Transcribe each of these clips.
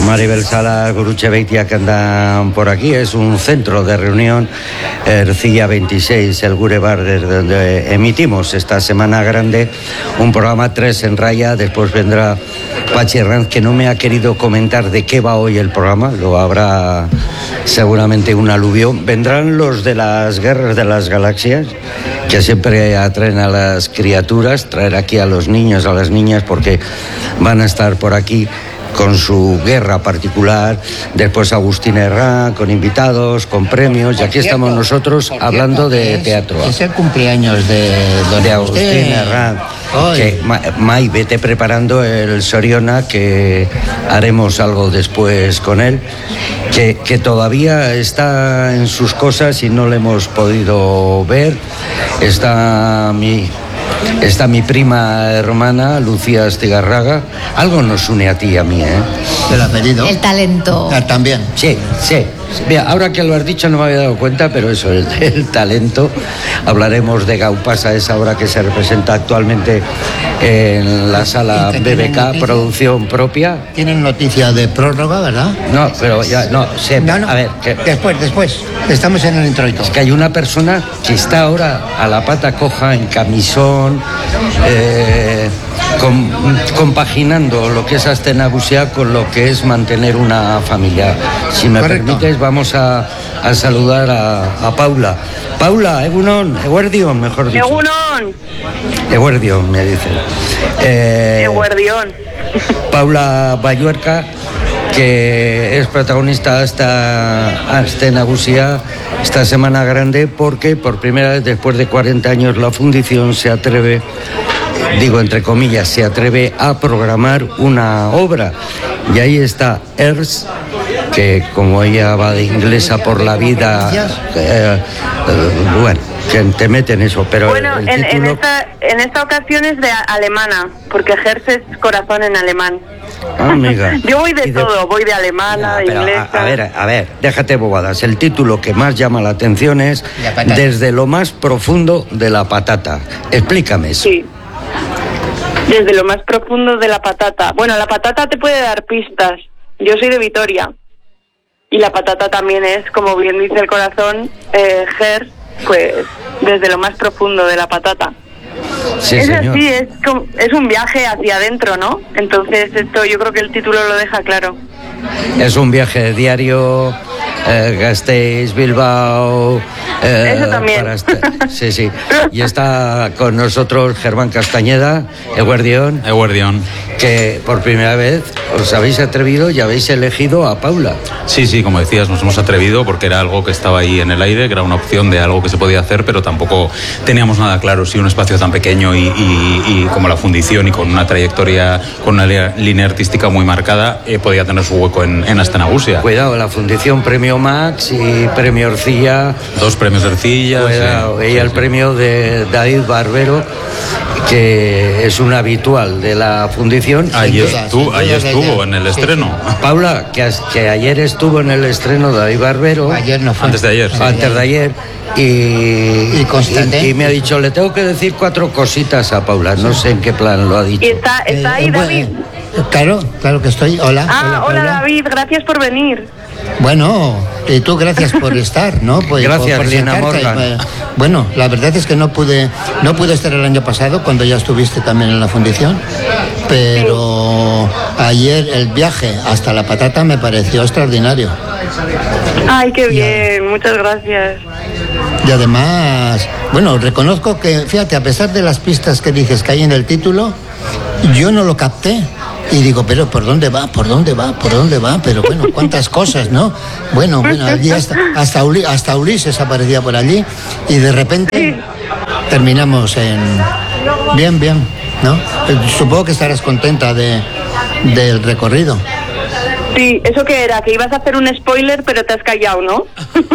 Maribel Sala, Gurutxebeitia, que andan por aquí. Es un centro de reunión, Ercilla 26, el Gure Bar, desde donde emitimos esta semana grande un programa 3 en raya. Después vendrá Pachi Herranz, que no me ha querido comentar de qué va hoy el programa, lo habrá seguramente un aluvión. Vendrán los de las guerras de las galaxias, que siempre atraen a las criaturas, traer aquí a los niños, a las niñas, porque van a estar por aquí con su guerra particular. Después Agustín Herrán, con invitados, con premios, y aquí estamos nosotros hablando de teatro. Es el cumpleaños de Agustín Herrán. Que, May, vete preparando el Soriona, que haremos algo después con él, que todavía está en sus cosas y no le hemos podido ver. Está mi prima hermana, Lucía Astigarraga. Algo nos une a ti y a mí, ¿eh? El apellido. El talento. También. Sí. Mira, ahora que lo has dicho no me había dado cuenta, pero eso, el talento. Hablaremos de Gaupasa, esa obra que se representa actualmente en la sala BBK, producción propia. Tienen noticia de prórroga, ¿verdad? No, pero ya, no, siempre. No. A ver, que... Después. Estamos en el introito. Es que hay una persona que está ahora a la pata coja, en camisón, compaginando lo que es Astenagusia con lo que es mantener una familia. Si me permites, vamos a saludar a Paula. Paula, Eguerdion, mejor dicho. Eguerdion, me dicen. Eguerdion. Paula Balluerca, que es protagonista hasta Astenagusia esta semana grande, porque por primera vez después de 40 años la fundición se atreve, digo entre comillas, se atreve a programar una obra. Y ahí está Ers, que como ella va de inglesa por la vida, bueno, que te mete en eso, pero bueno, el título... en esta ocasión es de alemana, porque Herz es corazón en alemán. Amiga. Yo voy de todo, voy de alemana, de inglesa. A ver, déjate bobadas. El título que más llama la atención es Desde lo más profundo de la patata. Explícame eso. Sí. Desde lo más profundo de la patata. Bueno, la patata te puede dar pistas. Yo soy de Vitoria. Y la patata también es, como bien dice el corazón, Herz, pues desde lo más profundo de la patata. Sí, es señor. así, es un viaje hacia adentro, ¿no? Entonces esto yo creo que el título lo deja claro. Es un viaje diario, Gasteiz, Bilbao... eso también. Sí. Y está con nosotros Germán Castañeda, Eguerdion, que por primera vez os habéis atrevido y habéis elegido a Paula. Sí, como decías, nos hemos atrevido porque era algo que estaba ahí en el aire, que era una opción de algo que se podía hacer, pero tampoco teníamos nada claro si un espacio tan pequeño y como la fundición y con una trayectoria, con una línea artística muy marcada, podía tener su hueco en Astenagusia. Cuidado, la fundición Premio Max y Premio Ercilla. 2 premios Ercilla. Cuidado, sí, y el premio de David Barbero, que es un habitual de la fundición. Ayer estuvo en el estreno. Paula, que ayer estuvo en el estreno de David Barbero. Ayer no fue. Antes de ayer. Sí. Antes de ayer. Y me ha dicho, le tengo que decir 4 cositas a Paula. No sé en qué plan lo ha dicho. ¿Y está ahí David? Claro que estoy. Hola. Hola David, gracias por venir. Bueno, y tú gracias por estar, ¿no? Pues, gracias, por Lina Morgan. Bueno, la verdad es que no pude estar el año pasado cuando ya estuviste también en la fundición, pero ayer el viaje hasta la patata me pareció extraordinario. Ay, qué bien, muchas gracias. Y además, bueno, reconozco que, fíjate, a pesar de las pistas que dices que hay en el título, yo no lo capté. Y digo, pero ¿por dónde va? Pero bueno, cuántas cosas, ¿no? Bueno, allí hasta Ulises aparecía por allí y de repente terminamos en... Bien, ¿no? Supongo que estarás contenta del recorrido. Sí, ¿eso qué era? Que ibas a hacer un spoiler, pero te has callado, ¿no?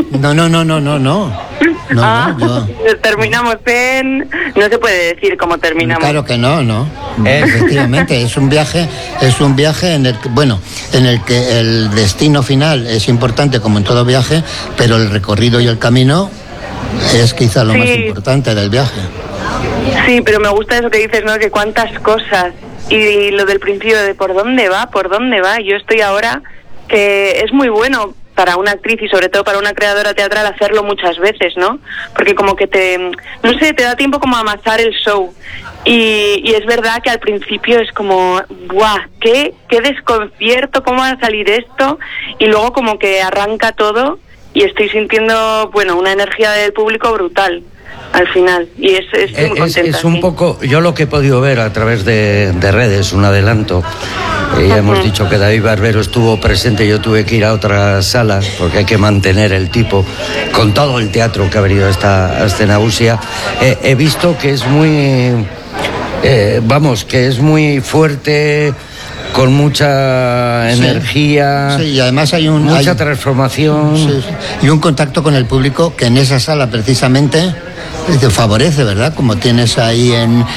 No. Terminamos en... No se puede decir cómo terminamos. Claro que no. Efectivamente, es un viaje en el que el destino final es importante como en todo viaje, pero el recorrido y el camino es quizá lo más importante del viaje. Sí, pero me gusta eso que dices, ¿no? Que cuántas cosas. Y lo del principio de ¿por dónde va? Yo estoy ahora que es muy bueno para una actriz y sobre todo para una creadora teatral hacerlo muchas veces, ¿no? Porque como que te da tiempo como a amasar el show. Y es verdad que al principio es como, ¡buah! ¡Qué desconcierto! ¿Cómo va a salir esto? Y luego como que arranca todo y estoy sintiendo, bueno, una energía del público brutal al final, y estoy muy contenta. Es un poco, yo lo que he podido ver a través de redes, un adelanto, ya hemos dicho que David Barbero estuvo presente, yo tuve que ir a otra sala porque hay que mantener el tipo con todo el teatro que ha venido a esta Escenagusia. He visto que es muy, que es muy fuerte, con mucha energía, sí, y además hay mucha transformación, sí, y un contacto con el público que en esa sala precisamente te favorece, ¿verdad? Como tienes ahí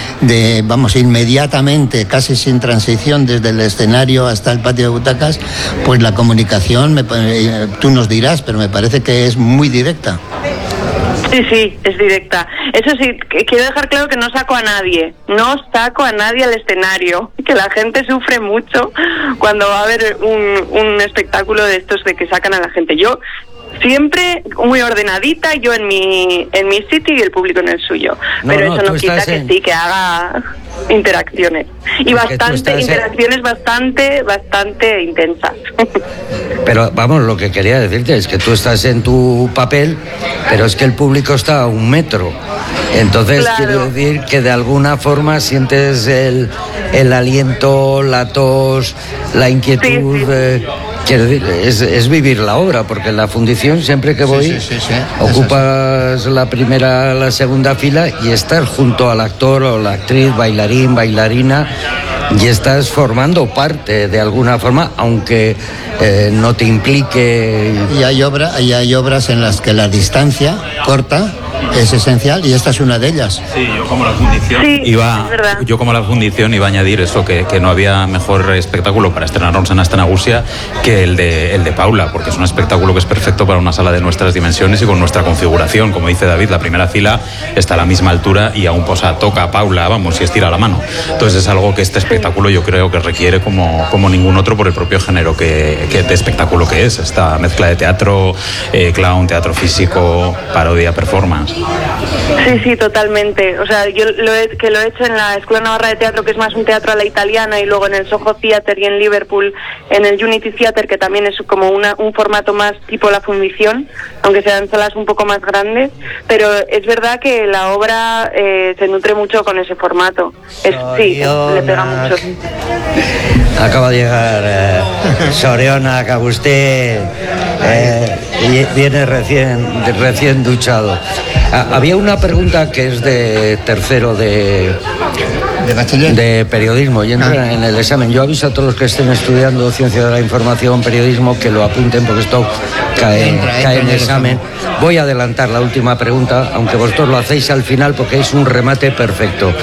inmediatamente, casi sin transición desde el escenario hasta el patio de butacas, pues la comunicación, tú nos dirás, pero me parece que es muy directa. Sí, es directa. Eso sí, quiero dejar claro que no saco a nadie al escenario, que la gente sufre mucho cuando va a haber un espectáculo de estos de que sacan a la gente. Yo siempre muy ordenadita, yo en mi sitio y el público en el suyo. Pero eso no quita que sí, que haga interacciones. Y interacciones bastante intensas. Pero vamos, lo que quería decirte es que tú estás en tu papel, pero es que el público está a 1 metro. Entonces, claro, quiero decir que de alguna forma sientes el aliento, la tos, la inquietud. Sí. Quiero decir, es vivir la obra, porque en la fundición siempre que voy ocupas la primera, la segunda fila y estás junto al actor o la actriz, bailarín, bailarina, y estás formando parte de alguna forma, aunque no te implique. Y hay obras en las que la distancia corta es esencial, y esta es una de ellas. Sí, yo como la fundición iba a añadir eso, que no había mejor espectáculo para estrenarnos en Escenagusia que el de Paula, porque es un espectáculo que es perfecto para una sala de nuestras dimensiones y con nuestra configuración. Como dice David, la primera fila está a la misma altura y aún toca a Paula, y estira la mano. Entonces es algo que este espectáculo yo creo que requiere como ningún otro por el propio género de espectáculo que es. Esta mezcla de teatro, clown, teatro físico, parodia, performance. Sí, totalmente. O sea, yo lo he hecho en la Escuela Navarra de Teatro, que es más un teatro a la italiana, y luego en el Soho Theatre y en Liverpool en el Unity Theatre, que también es como un formato más tipo la fundición, aunque sean salas un poco más grandes. Pero es verdad que la obra se nutre mucho con ese formato. Le pega mucho. Acaba de llegar Soriona Cabusté, viene recién duchado. Había una pregunta que es de tercero de bachiller de periodismo y entra en el examen. Yo aviso a todos los que estén estudiando ciencia de la información, periodismo, que lo apunten porque esto cae en examen. Voy a adelantar la última pregunta, aunque vosotros lo hacéis al final porque es un remate perfecto.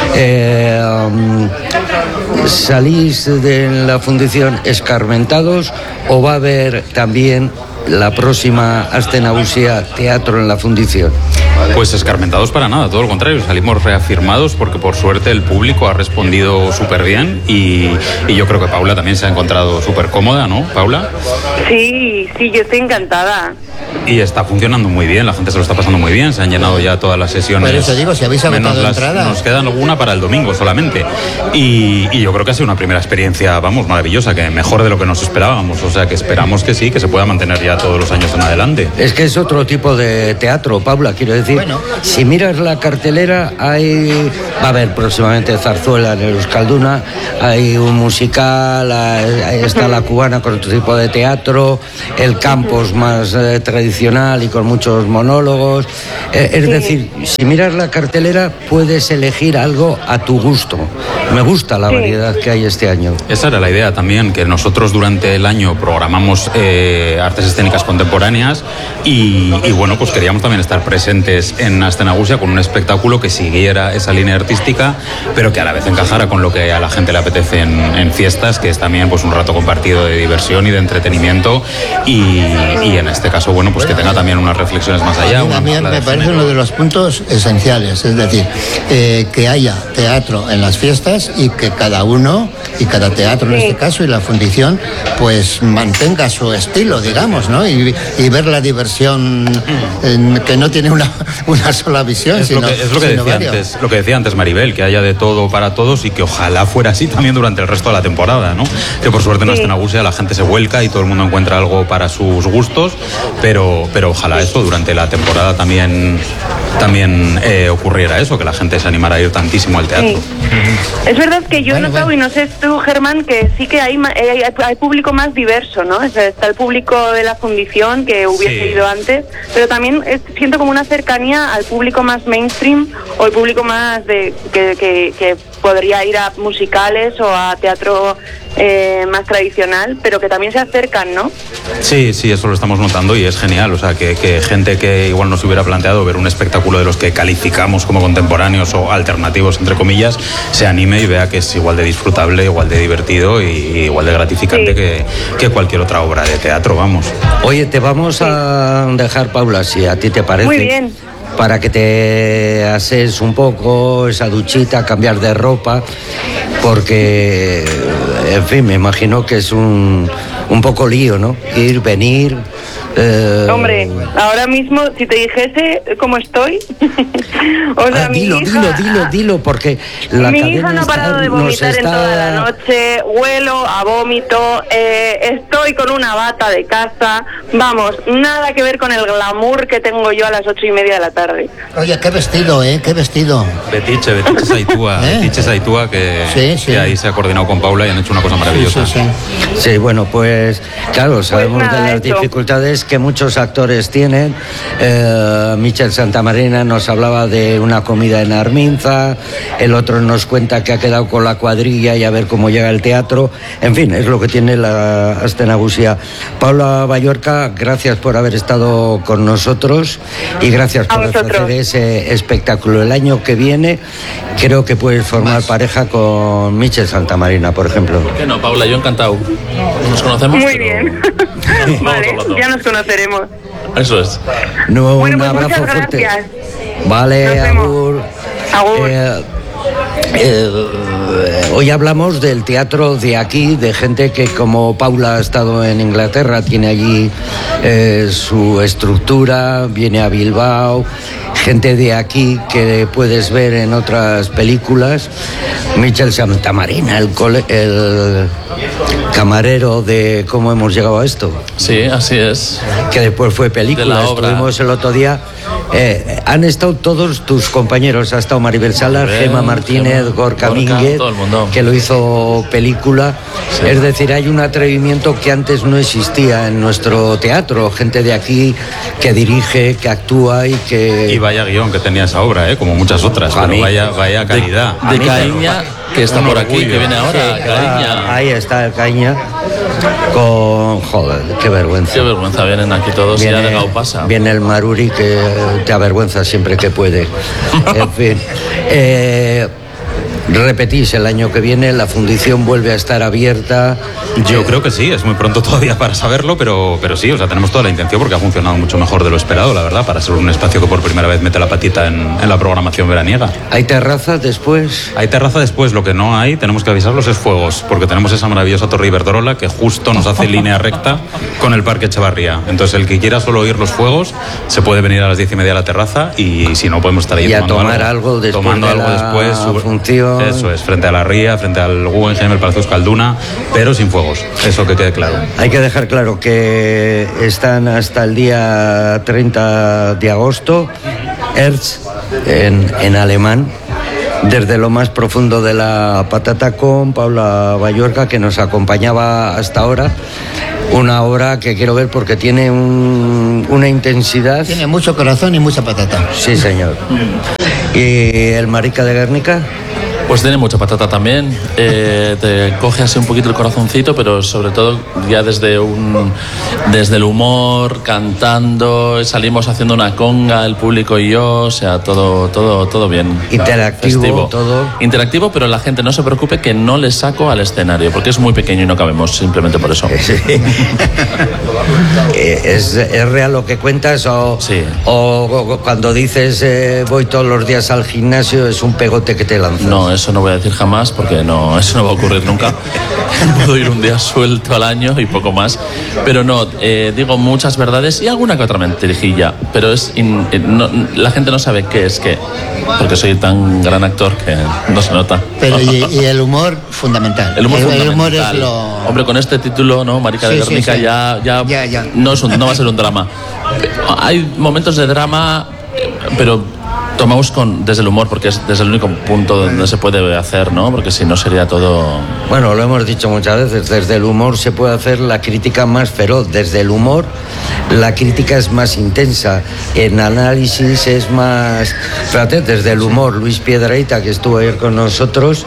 ¿Salís de la fundición escarmentados o va a haber también la próxima Escenagusia teatro en la fundición? Pues escarmentados para nada, todo lo contrario, salimos reafirmados porque por suerte el público ha respondido súper bien y yo creo que Paula también se ha encontrado súper cómoda, ¿no, Paula? Sí, yo estoy encantada. Y está funcionando muy bien, la gente se lo está pasando muy bien, se han llenado ya todas las sesiones. Por eso digo, si habéis agotado entradas. Nos quedan alguna para el domingo solamente. Y yo creo que ha sido una primera experiencia, maravillosa, que mejor de lo que nos esperábamos. O sea, que esperamos que sí, que se pueda mantener ya todos los años en adelante. Es que es otro tipo de teatro, Paula, quiero decir. Bueno, si miras la cartelera, va a haber próximamente zarzuela en el Euskalduna, hay un musical, ahí está la cubana con otro tipo de teatro, el Campos más tradicional y con muchos monólogos. Es decir, si miras la cartelera puedes elegir algo a tu gusto. Me gusta la variedad que hay este año. Esa era la idea también, que nosotros durante el año programamos artes escénicas contemporáneas y bueno, pues queríamos también estar presentes en Aste Nagusia con un espectáculo que siguiera esa línea artística, pero que a la vez encajara con lo que a la gente le apetece en fiestas, que es también pues un rato compartido de diversión y de entretenimiento y en este caso, bueno, pues que tenga también unas reflexiones más allá. A mí me parece uno de los puntos esenciales, es decir, que haya teatro en las fiestas y que cada uno y cada teatro en este caso y la fundición pues mantenga su estilo, digamos, ¿no? Y ver la diversión que no tiene una sola visión, es lo que decía antes Maribel, que haya de todo para todos y que ojalá fuera así también durante el resto de la temporada, ¿no? Que por suerte en Aste Nagusia la gente se vuelca y todo el mundo encuentra algo para sus gustos, pero ojalá esto durante la temporada también ocurriera eso, que la gente se animara a ir tantísimo al teatro. Es verdad que yo he notado, y no sé tú, Germán, que sí que hay público más diverso, ¿no? Está el público de la fundición que hubiese ido antes, pero también siento como una cercanía al público más mainstream o el público más que podría ir a musicales o a teatro más tradicional, pero que también se acercan, ¿no? Sí, eso lo estamos notando y es genial, o sea, que gente que igual no se hubiera planteado ver un espectáculo de los que calificamos como contemporáneos o alternativos, entre comillas, se anime y vea que es igual de disfrutable, igual de divertido y igual de gratificante que cualquier otra obra de teatro, vamos. Oye, te vamos a dejar, Paula, si a ti te parece. Muy bien. Para que te haces un poco esa duchita, cambiar de ropa, porque, en fin, me imagino que es un poco lío, ¿no? Ir, venir. Hombre, ahora mismo, si te dijese cómo estoy, o sea, dilo, porque mi hija no ha parado de vomitar en toda la noche, huelo a vómito, estoy con una bata de casa, vamos, nada que ver con el glamour que tengo yo a las 8:30 de la tarde. Oye, qué vestido, qué vestido. Betiche Saitúa, que ahí se ha coordinado con Paula y han hecho una cosa maravillosa. Sí, bueno, pues claro, sabemos de las dificultades que muchos actores tienen. Michel Santamarina nos hablaba de una comida en Arminza, el otro nos cuenta que ha quedado con la cuadrilla y a ver cómo llega el teatro. En fin, es lo que tiene la Aste Nagusia. Paula Ballorca, gracias por haber estado con nosotros y gracias por ofrecer ese espectáculo. El año que viene creo que puedes formar pareja con Michel Santamarina, por ejemplo. ¿Por qué no, Paula? Yo encantado. Nos conocemos. Muy bien. Vale, ya nos conoceremos. Eso es. No, bueno, un pues abrazo muchas fuerte. Gracias. Vale, agur. Hoy hablamos del teatro de aquí, de gente que como Paula ha estado en Inglaterra, tiene allí su estructura, viene a Bilbao, gente de aquí que puedes ver en otras películas. Michel Santamarina, el camarero de ¿Cómo hemos llegado a esto? Sí, así es. Que después fue película. De la obra. Estuvimos el otro día. Han estado todos tus compañeros. Ha estado Maribel Salas, Gemma Martínez, Gorka Mínguez, todo el mundo, que lo hizo película. Sí. Es decir, hay un atrevimiento que antes no existía en nuestro teatro. Gente de aquí que dirige, que actúa y que... Y vaya guión que tenía esa obra, como muchas otras. Pero vaya calidad. De Caíña, que está por aquí, que viene ahora. Sí, Caíña. Ahí está el Caíña. Joder, qué vergüenza. Qué vergüenza, vienen aquí todos y ya de pasa. Viene el Maruri que te avergüenza siempre que puede. En fin. Repetís el año que viene, la fundición vuelve a estar abierta. Yo creo que sí, es muy pronto todavía para saberlo, pero sí, o sea, tenemos toda la intención porque ha funcionado mucho mejor de lo esperado, la verdad, para ser un espacio que por primera vez mete la patita en la programación veraniega. ¿Hay terraza después? Hay terraza después, lo que no hay, tenemos que avisarlos, es fuegos, porque tenemos esa maravillosa Torre Iberdrola que justo nos hace línea recta con el Parque Echevarría. Entonces, el que quiera solo oír los fuegos, se puede venir a las 10:30 a la terraza y si no, podemos estar ahí y tomando a tomar algo después tomando de algo la después, función. Eso es, frente a la Ría, frente al Guggenheim, el Palacio Euskalduna, pero sin fuegos, eso que quede claro. Hay que dejar claro que están hasta el día 30 de agosto, Herz, en alemán, desde lo más profundo de la patata, con Paula Ballorca, que nos acompañaba hasta ahora. Una obra que quiero ver porque tiene una intensidad. Tiene mucho corazón y mucha patata. Sí, señor. ¿Y el Marica de Guernica? Pues tiene mucha patata también, te coge así un poquito el corazoncito, pero sobre todo ya desde el humor, cantando, salimos haciendo una conga, el público y yo, o sea, todo bien. Interactivo, festivo. todo. Interactivo, pero la gente no se preocupe que no le saco al escenario, porque es muy pequeño y no cabemos, simplemente por eso. ¿Es real lo que cuentas Sí. o cuando dices voy todos los días al gimnasio es un pegote que te lanzas? No, eso no voy a decir jamás porque no, eso no va a ocurrir nunca. Puedo ir un día suelto al año y poco más. Pero no, digo muchas verdades y alguna que otra mentirijilla. Pero la gente no sabe qué es qué, porque soy tan gran actor que no se nota. Pero y el humor fundamental. El humor es fundamental. lo... Hombre, con este título, ¿no? Marica de Guernica, sí. Ya. No va a ser un drama. Hay momentos de drama, pero tomamos desde el humor, porque es desde el único punto donde se puede hacer, ¿no? Porque si no sería todo... Bueno, lo hemos dicho muchas veces, desde el humor se puede hacer la crítica más feroz, desde el humor la crítica es más intensa, en análisis es más... Fíjate, desde el humor, Luis Piedrahita, que estuvo ayer con nosotros,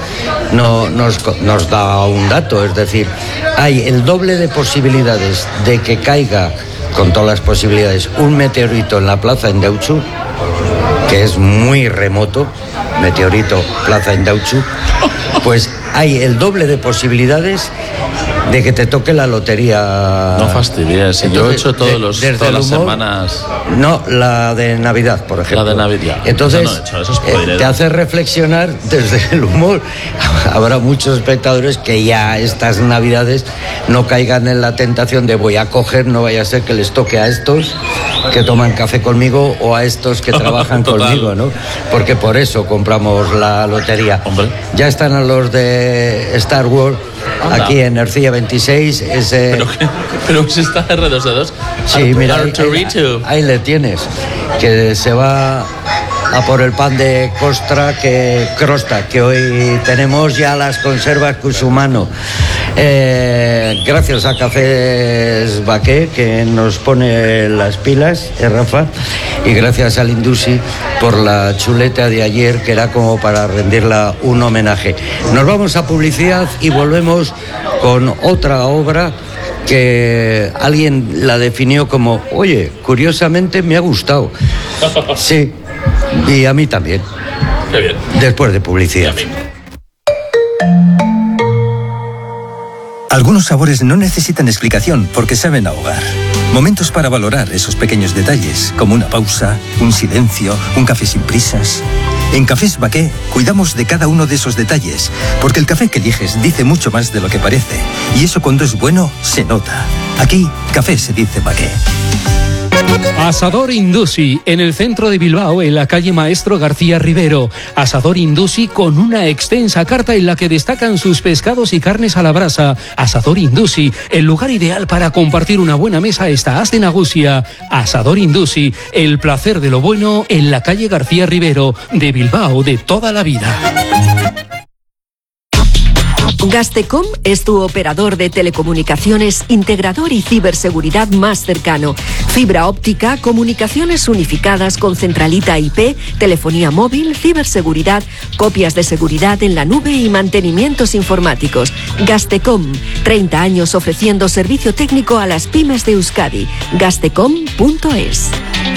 nos da un dato, es decir, hay el doble de posibilidades de que caiga, con todas las posibilidades, un meteorito en la plaza en Deutschu, que es muy remoto, meteorito, plaza en Deutschu, pues hay el doble de posibilidades de que te toque la lotería. No fastidies, Entonces, yo he hecho todas las humor, semanas. No, la de Navidad, por ejemplo. La de Navidad. Entonces, Eso no he hecho, eso es spoiler. te hace reflexionar desde el humor. Habrá muchos espectadores que ya estas Navidades no caigan en la tentación de voy a coger, no vaya a ser que les toque a estos que toman café conmigo o a estos que trabajan conmigo, ¿no? Porque por eso compramos la lotería. Hombre. Ya están a los de Star Wars. Anda. Aquí en Ercilla 26 Pero si está R2D2. Sí, mira, Arturito. ahí le tienes, que se va a por el pan de crosta, que hoy tenemos ya las conservas Cusumano. Gracias a Cafés Baqué, que nos pone las pilas, Rafa, y gracias al Indusi por la chuleta de ayer, que era como para rendirla un homenaje. Nos vamos a publicidad y volvemos con otra obra que alguien la definió como, oye, curiosamente me ha gustado. Sí, y a mí también. Qué bien. Después de publicidad. Algunos sabores no necesitan explicación porque saben a hogar. Momentos para valorar esos pequeños detalles, como una pausa, un silencio, un café sin prisas. En Cafés Baqué cuidamos de cada uno de esos detalles, porque el café que eliges dice mucho más de lo que parece. Y eso cuando es bueno, se nota. Aquí, café se dice Baqué. Asador Indusi, en el centro de Bilbao, en la calle Maestro García Rivero. Asador Indusi con una extensa carta en la que destacan sus pescados y carnes a la brasa. Asador Indusi, el lugar ideal para compartir una buena mesa está As de Nagusia. Asador Indusi, el placer de lo bueno en la calle García Rivero, de Bilbao de toda la vida. Gastecom es tu operador de telecomunicaciones, integrador y ciberseguridad más cercano. Fibra óptica, comunicaciones unificadas con centralita IP, telefonía móvil, ciberseguridad, copias de seguridad en la nube y mantenimientos informáticos. Gastecom, 30 años ofreciendo servicio técnico a las pymes de Euskadi. Gastecom.es.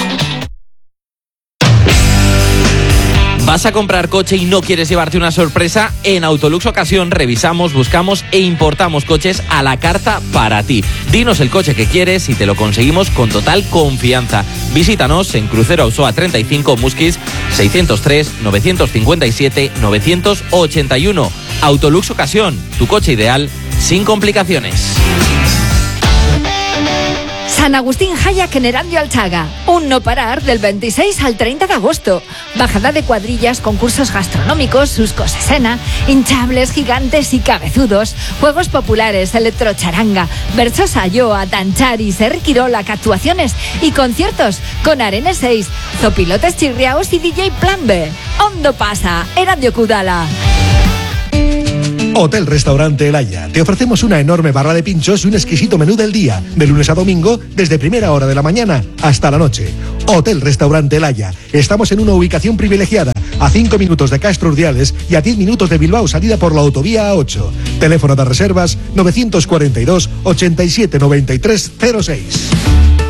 ¿Vas a comprar coche y no quieres llevarte una sorpresa? En Autolux Ocasión revisamos, buscamos e importamos coches a la carta para ti. Dinos el coche que quieres y te lo conseguimos con total confianza. Visítanos en Crucero Auzoa 35, Musquis, 603-957-981. Autolux Ocasión, tu coche ideal sin complicaciones. San Agustín Hayak en Erandio Alchaga. Un no parar del 26 al 30 de agosto. Bajada de cuadrillas, concursos gastronómicos, suscos escena, hinchables, gigantes y cabezudos, juegos populares, electrocharanga, versos ayoa, danchari, serquirola, actuaciones y conciertos con Arene 6, zopilotes chirriaos y DJ Plan B. Ondo pasa, Erandio Kudala. Hotel Restaurante El Haya. Te ofrecemos una enorme barra de pinchos y un exquisito menú del día, de lunes a domingo, desde primera hora de la mañana hasta la noche. Hotel Restaurante El Haya. Estamos en una ubicación privilegiada, a 5 minutos de Castro Urdiales y a 10 minutos de Bilbao, salida por la autovía A8. Teléfono de reservas 942 87 93 06.